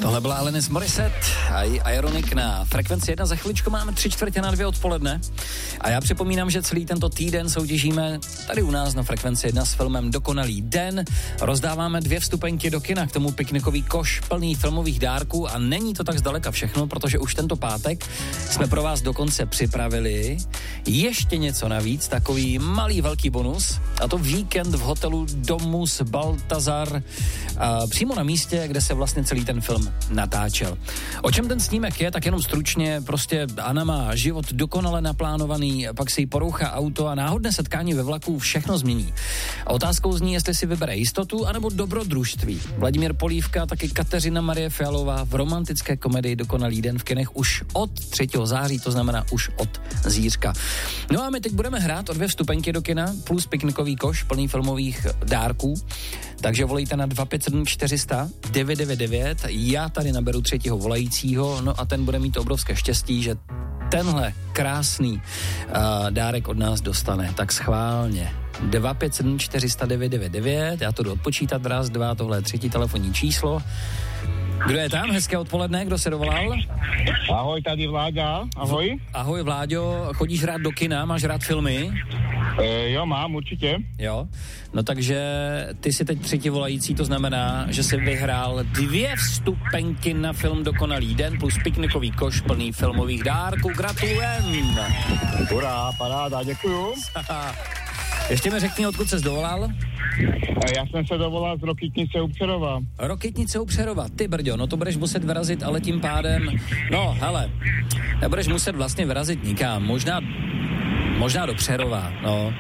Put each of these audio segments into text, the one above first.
Tohle byla Alanis Morissette a Ironic na Frekvenci 1. Za chviličku máme 3:45 odpoledne. A já připomínám, že celý tento týden soutěžíme tady u nás na Frekvenci 1 s filmem Dokonalý den. Rozdáváme 2 vstupenky do kina, k tomu piknikový koš plný filmových dárků a není to tak zdaleka všechno, protože už tento pátek jsme pro vás dokonce připravili ještě něco navíc, takový malý velký bonus, a to víkend v hotelu Domus Baltazar přímo na místě, kde se vlastně celý ten film natáčel. O čem ten snímek je, tak jenom stručně, prostě Anna má život dokonale naplánovaný, pak si jí porouchá auto a náhodné setkání ve vlaku všechno změní. A otázkou zní, jestli si vybere jistotu anebo dobrodružství. Vladimír Polívka, taky Kateřina Marie Fialová v romantické komedii Dokonalý den v kinech už od 3. září, to znamená už od zítřka. No a my teď budeme hrát o 2 vstupenky do kina plus piknikový koš plný filmových dárků. Takže volejte na 257 400 999. Já tady naberu 3. volajícího, no a ten bude mít obrovské štěstí, že tenhle krásný dárek od nás dostane. Tak schválně. 257 400 999. Já to jdu odpočítat. 1, 2, tohle je 3. telefonní číslo. Kdo je tam? Hezké odpoledne, kdo se dovolal? Ahoj, tady Vláďa, ahoj. Ahoj Vláďo, chodíš rád do kina, máš rád filmy? Jo, mám, určitě. Jo, no takže ty si teď 3. volající, to znamená, že jsi vyhrál 2 vstupenky na film Dokonalý den plus piknikový koš plný filmových dárků. Gratulujem! Hurá, paráda, děkuju. Ještě mi řekni, odkud ses dovolal? Já jsem se dovolal z Rokytnice u Přerova. Rokytnice u Přerova, ty brďo, no to budeš muset vyrazit, ale tím pádem, no hele, nebudeš muset vlastně vyrazit nikam, možná do Přerova, no.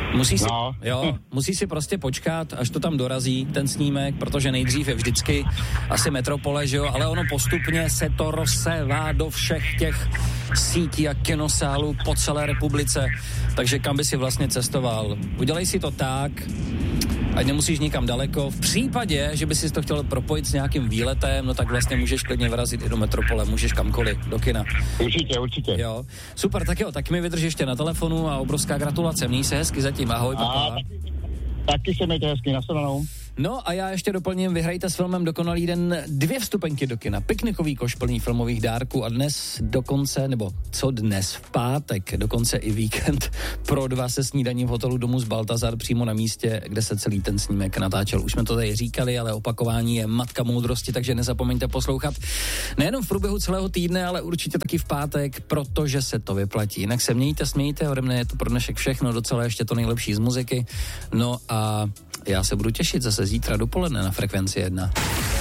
Musí si prostě počkat, až to tam dorazí, ten snímek, protože nejdřív je vždycky asi metropole, že jo, ale ono postupně se to rozsévá do všech těch sítí a kinosálů po celé republice, takže kam by si vlastně cestoval. Udělej si to tak, ať nemusíš nikam daleko. V případě, že by si to chtěl propojit s nějakým výletem, no tak vlastně můžeš klidně vyrazit i do metropole, můžeš kamkoliv, do kina. Určitě. Jo, super, tak jo, tak mi vydrž ještě na telefonu a obrovská gratulace, měj se hezky zatím, ahoj, papa. Taky se mějte hezky, nashledanou. No a já ještě doplním, vyhrajte s filmem Dokonalý den 2 vstupenky do kina, piknikový koš plný filmových dárků a dnes dokonce, nebo co dnes, v pátek, dokonce i víkend pro 2 se snídaní v hotelu Domus Baltazar přímo na místě, kde se celý ten snímek natáčel. Už jsme to tady říkali, ale opakování je matka moudrosti, takže nezapomeňte poslouchat nejenom v průběhu celého týdne, ale určitě taky v pátek, protože se to vyplatí. Jinak se mějte, smějte, ode mne je to pro dnešek všechno, docela ještě to nejlepší z muziky. No a já se budu těšit zase zítra dopoledne na Frekvenci 1.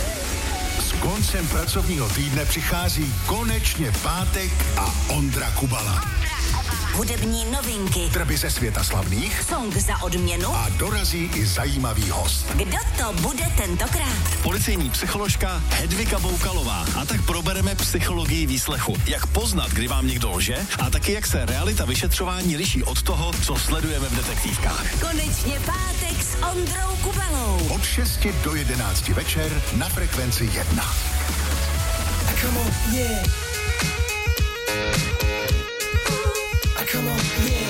S koncem pracovního týdne přichází konečně pátek a Ondra Kubala. Hudební novinky, Trby ze světa slavných, song za odměnu a dorazí i zajímavý host. Kdo to bude tentokrát? Policejní psycholožka Hedvika Boukalová. A tak probereme psychologii výslechu. Jak poznat, kdy vám někdo lže, a taky jak se realita vyšetřování liší od toho, co sledujeme v detektivkách. Konečně pátek s Ondrou Kubalou. Od 6 do 11 večer na Frekvenci 1. Come on, yeah.